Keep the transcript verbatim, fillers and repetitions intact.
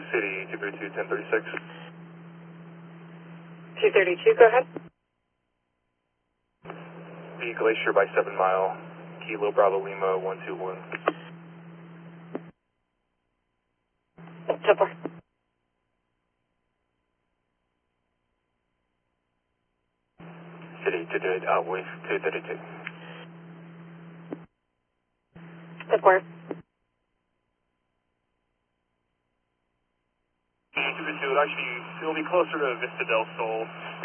City, two thirty-two, ten thirty-six. two thirty-two, go ahead. The Glacier by seven Mile, Kilo Bravo Lima, one two one. ten four. City, two thirty, uh, with two thirty-two. ten four. two thirty-two, it actually, it'll be closer to Vista del Sol.